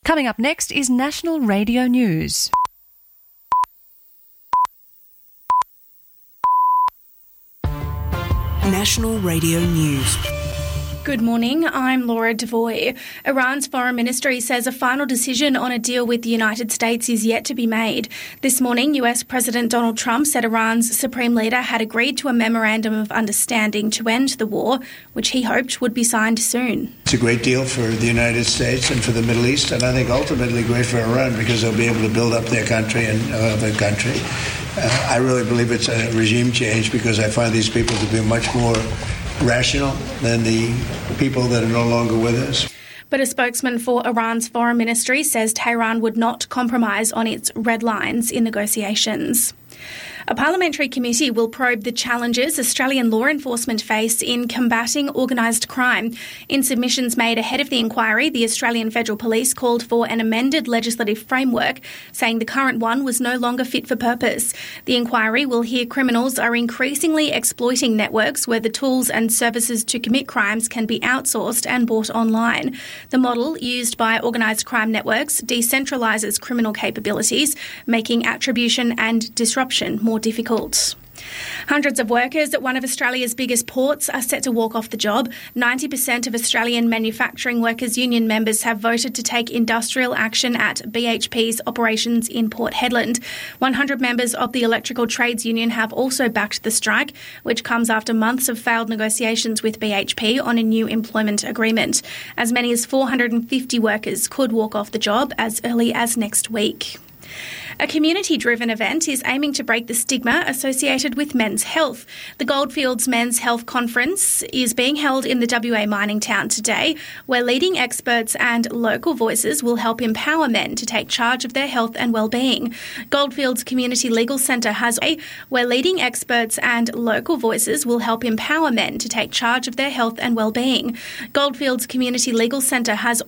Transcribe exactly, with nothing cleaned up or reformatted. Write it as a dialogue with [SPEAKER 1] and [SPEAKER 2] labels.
[SPEAKER 1] Coming up next is National Radio News.
[SPEAKER 2] National Radio News.
[SPEAKER 3] Good morning, I'm Laura Devoy. Iran's foreign ministry says a final decision on a deal with the United States is yet to be made. This morning, U S President Donald Trump said Iran's supreme leader had agreed to a memorandum of understanding to end the war, which he hoped would be signed soon.
[SPEAKER 4] It's a great deal for the United States and for the Middle East, and I think ultimately great for Iran because they'll be able to build up their country and uh, their country. Uh, I really believe it's a regime change because I find these people to be much more rational than the people that are no longer with us.
[SPEAKER 3] But a spokesman for Iran's foreign ministry says Tehran would not compromise on its red lines in negotiations. A parliamentary committee will probe the challenges Australian law enforcement face in combating organised crime. In submissions made ahead of the inquiry, the Australian Federal Police called for an amended legislative framework, saying the current one was no longer fit for purpose. The inquiry will hear criminals are increasingly exploiting networks where the tools and services to commit crimes can be outsourced and bought online. The model used by organised crime networks decentralises criminal capabilities, making attribution and disruption more difficult. Hundreds of workers at one of Australia's biggest ports are set to walk off the job. ninety percent of Australian Manufacturing Workers Union members have voted to take industrial action at B H P's operations in Port Hedland. one hundred members of the Electrical Trades Union have also backed the strike, which comes after months of failed negotiations with B H P on a new employment agreement. As many as four hundred fifty workers could walk off the job as early as next week. A community-driven event is aiming to break the stigma associated with men's health. The Goldfields Men's Health Conference is being held in the W A mining town today, where leading experts and local voices will help empower men to take charge of their health and well-being. Goldfields Community Legal Centre has a where leading experts and local voices will help empower men to take charge of their health and well-being. Goldfields Community Legal Centre has